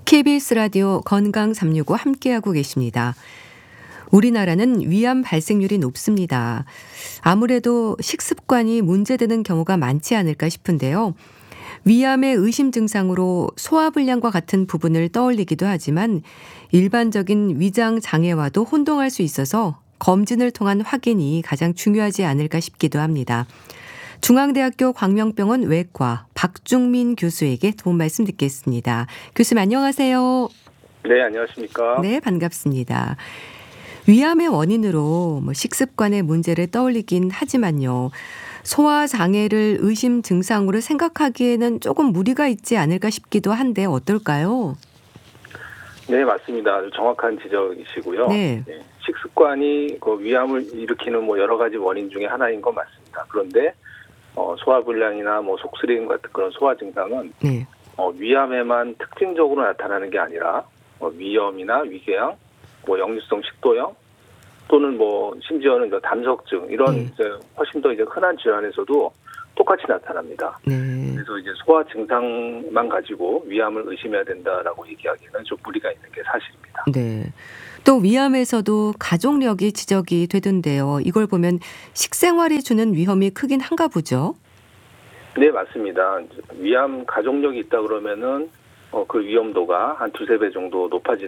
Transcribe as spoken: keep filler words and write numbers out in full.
케이비에스 라디오 건강 삼육오 함께하고 계십니다. 우리나라는 위암 발생률이 높습니다. 아무래도 식습관이 문제되는 경우가 많지 않을까 싶은데요. 위암의 의심 증상으로 소화불량과 같은 부분을 떠올리기도 하지만 일반적인 위장 장애와도 혼동할 수 있어서 검진을 통한 확인이 가장 중요하지 않을까 싶기도 합니다. 중앙대학교 광명병원 외과 박중민 교수에게 도움 말씀 듣겠습니다. 교수님 안녕하세요. 네, 안녕하십니까. 네, 반갑습니다. 위암의 원인으로 뭐 식습관의 문제를 떠올리긴 하지만요. 소화 장애를 의심 증상으로 생각하기에는 조금 무리가 있지 않을까 싶기도 한데 어떨까요? 네, 맞습니다. 아주 정확한 지적이시고요. 네. 네, 식습관이 그 위암을 일으키는 뭐 여러 가지 원인 중에 하나인 건 맞습니다. 그런데 어, 소화불량이나 뭐 속쓰림 같은 그런 소화 증상은 네. 어, 위암에만 특징적으로 나타나는 게 아니라 어, 위염이나 위궤양, 뭐 역류성 식도염 또는 뭐 심지어는 이제 담석증 이런 네. 이제 훨씬 더 이제 흔한 질환에서도 똑같이 나타납니다. 네. 그래서 이제 소화 증상만 가지고 위암을 의심해야 된다라고 얘기하기는 좀 무리가 있는 게 사실입니다. 네. 또 위암에서도 가족력이 지적이 되던데요. 이걸 보면 식생활이 주는 위험이 크긴 한가 보죠. 네, 맞습니다. 위암 가족력이 있다 그러면은 어, 그 위험도가 한 두세 배 정도 높아지는